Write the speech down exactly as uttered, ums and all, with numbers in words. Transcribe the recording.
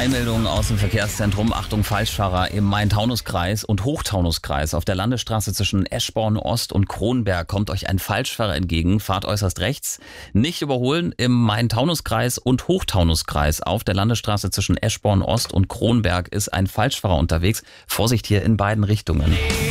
Eilmeldung aus dem Verkehrszentrum. Achtung, Falschfahrer im Main-Taunus-Kreis und Hochtaunus-Kreis. Auf der Landesstraße zwischen Eschborn Ost und Kronberg kommt euch ein Falschfahrer entgegen. Fahrt äußerst rechts. Nicht überholen im Main-Taunus-Kreis und Hochtaunus-Kreis. Auf der Landesstraße zwischen Eschborn Ost und Kronberg ist ein Falschfahrer unterwegs. Vorsicht hier in beiden Richtungen.